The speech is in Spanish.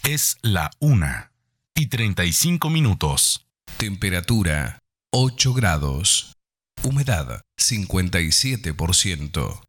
Es la 1:35. Temperatura 8 grados. Humedad 57%.